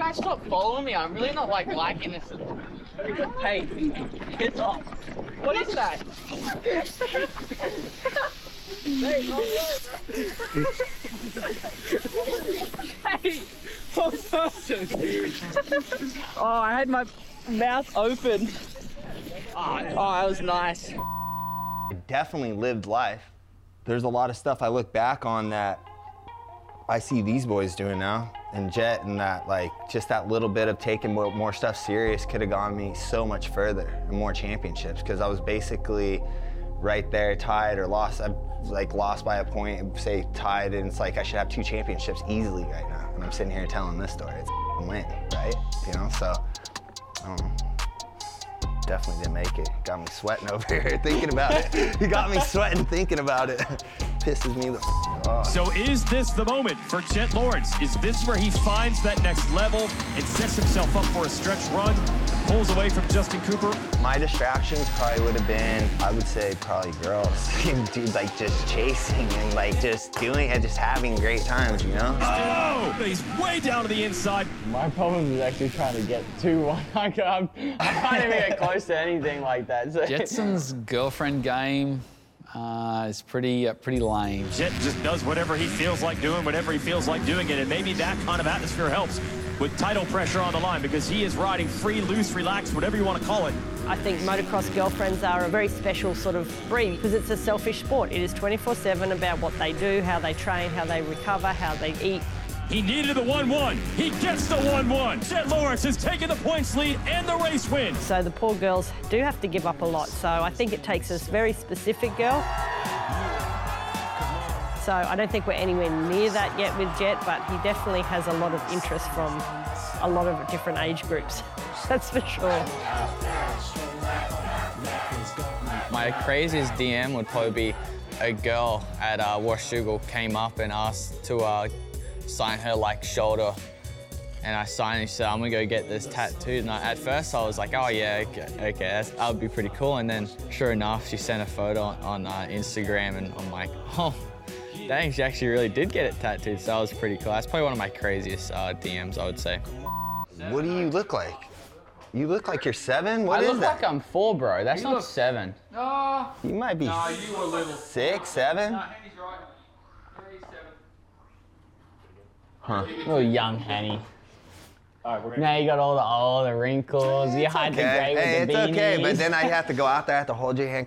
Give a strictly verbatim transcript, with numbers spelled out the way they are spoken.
guys stop following me? I'm really not like liking this. Hey, get off. What is that? Hey, what person? Oh, I had my mouth open. Oh, oh, that was nice. I definitely lived life. There's a lot of stuff I look back on that I see these boys doing now, and Jet, and that, like, just that little bit of taking more, more stuff serious could have gone me so much further and more championships, because I was basically right there, tied or lost. I'm like lost by a point, say tied, and it's like I should have two championships easily right now. And I'm sitting here telling this story. It's a win, right? You know, so I don't know. Definitely didn't make it. Got me sweating over here thinking about it. You got me sweating thinking about it. Pisses me the off. So is this the moment for Jet Lawrence? Is this where he finds that next level and sets himself up for a stretch run, pulls away from Justin Cooper? My distractions probably would have been, I would say, probably girls. Dude, like just chasing and like just doing it, just having great times, you know? Oh, he's way down to the inside. My problem is actually trying to get to one. I can't, I can't even get close to anything like that. So. Jetson's girlfriend game uh, is pretty, uh, pretty lame. Jet just does whatever he feels like doing, whatever he feels like doing it, and maybe that kind of atmosphere helps with title pressure on the line, because he is riding free, loose, relaxed, whatever you want to call it. I think motocross girlfriends are a very special sort of breed, because it's a selfish sport. It is twenty-four seven about what they do, how they train, how they recover, how they eat. He needed the one one. He gets the one one. Jet Lawrence has taken the points lead and the race win. So the poor girls do have to give up a lot. So I think it takes a very specific girl. So I don't think we're anywhere near that yet with Jet, but he definitely has a lot of interest from a lot of different age groups. That's for sure. My craziest D M would probably be a girl at uh, Washougal came up and asked to uh, sign her like shoulder, and I signed and she said, I'm gonna go get this tattooed. And I, at first I was like, oh yeah, okay, okay that's, that would be pretty cool. And then sure enough, she sent a photo on, on uh, Instagram, and I'm like, oh, dang, she actually really did get it tattooed. So that was pretty cool. That's probably one of my craziest uh, D Ms, I would say. What do you look like? You look like you're seven? What I is look that? like I'm four, bro. That's You not look- seven. No. You might be No, you were little. six, seven? No, Henny's right. Three, seven. Huh. Little young Henny. Now you got all the all the wrinkles. You hide the Okay. grey with Hey, the it's beanies. okay, but then I have to go out there, I have to hold your hand